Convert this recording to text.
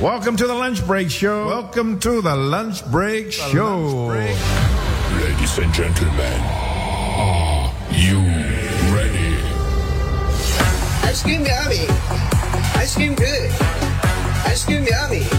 Welcome to the Lunch Break Show. Welcome to the Lunch Break Show. Ladies and gentlemen, are you ready? Ice cream yummy. Ice cream good. Ice cream yummy.